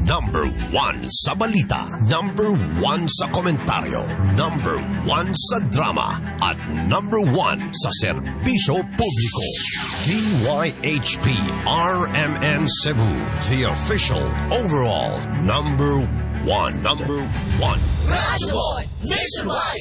Number 1 sa balita, Number 1 sa komentaryo, Number 1 sa drama, at Number 1 sa serbisyo publiko. DYHP RMN Cebu, the official overall Number 1. Number 1. Radyo Boy Nationwide.